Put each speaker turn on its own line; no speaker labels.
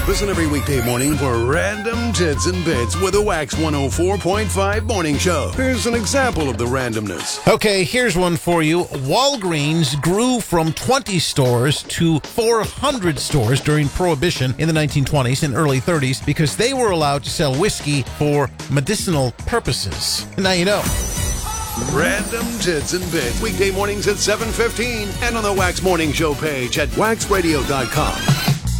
Listen every weekday morning for Random Tits and Bits with a Wax 104.5 morning show. Here's an example of the randomness.
Okay, here's one for you. Walgreens grew from 20 stores to 400 stores during Prohibition in the 1920s and early 30s because they were allowed to sell whiskey for medicinal purposes. Now you know.
Random Tits and Bits. Weekday mornings at 7:15 and on the Wax Morning Show page at waxradio.com.